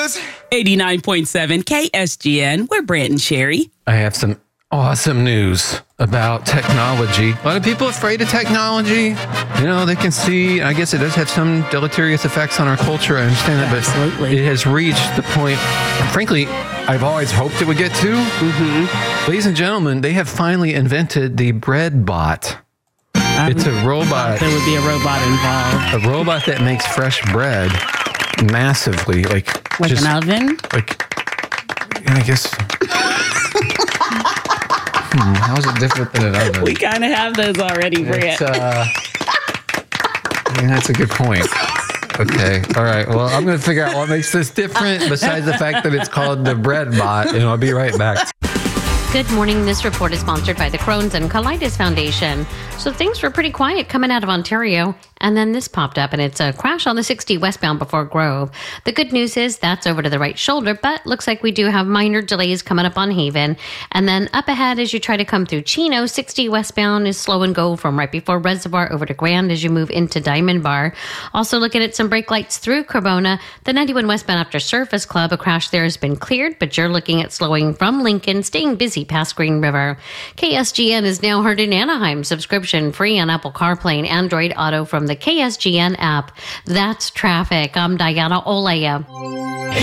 is 89.7 KSGN. We're Brant and Sherry. I have some awesome news about technology. A lot of people afraid of technology. You know, they can see, I guess it does have some deleterious effects on our culture. I understand that, but Absolutely. it has reached the point, frankly, I've always hoped it would get to. Ladies and gentlemen, they have finally invented the bread bot. It's a robot. There would be a robot involved. A robot that makes fresh bread massively, like an oven? Like, I guess. How is it different than an oven? We kind of have those already, Brant. That's a good point. Okay. All right. Well, I'm going to figure out what makes this different besides the fact that it's called the bread bot, and I'll be right back. Good morning. This report is sponsored by the Crohn's and Colitis Foundation. So things were pretty quiet coming out of Ontario, and then this popped up, and it's a crash on the 60 westbound before Grove. The good news is that's over to the right shoulder, but looks like we do have minor delays coming up on Haven. And then up ahead as you try to come through Chino, 60 westbound is slow and go from right before Reservoir over to Grand as you move into Diamond Bar. Also looking at some brake lights through Cremona. The 91 westbound after Surface Club, a crash there has been cleared, but you're looking at slowing from Lincoln, staying busy past Green River. KSGN is now heard in Anaheim, subscription free on Apple CarPlay and Android Auto from the KSGN app. That's traffic. I'm Diana Olaya.